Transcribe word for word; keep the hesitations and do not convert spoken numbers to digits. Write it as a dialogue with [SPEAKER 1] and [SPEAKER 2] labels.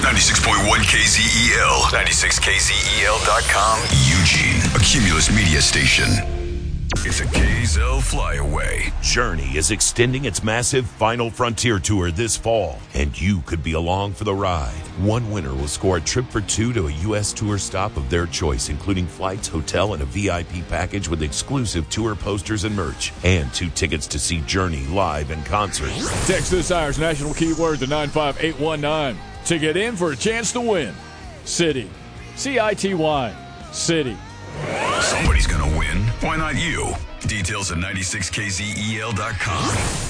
[SPEAKER 1] ninety-six point one K Z E L, ninety-six K Z E L dot com, Eugene, a Cumulus media station. It's a K Z L flyaway.
[SPEAKER 2] Journey is extending its massive Final Frontier tour this fall, and you could be along for the ride. One winner will score a trip for two to a U S tour stop of their choice, including flights, hotel, and a V I P package with exclusive tour posters and merch, and two tickets to see Journey live in concert.
[SPEAKER 3] Text this hour's national keyword to nine five eight one nine to get in for a chance to win. City. C I T Y. City.
[SPEAKER 1] Somebody's gonna win. Why not you? Details at ninety-six K Z E L dot com.